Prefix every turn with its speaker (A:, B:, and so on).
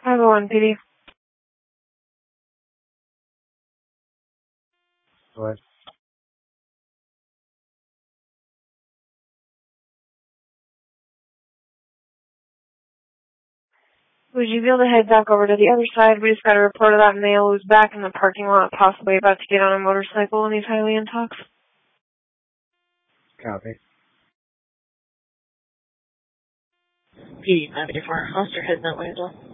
A: 501 PD.
B: What?
A: Would you be able to head back over to the other side? We just got a report of that male who's back in the parking lot, possibly about to get on a motorcycle, and he's highly intoxicated.
B: Copy.
C: PD 584. Officer heading that way as well.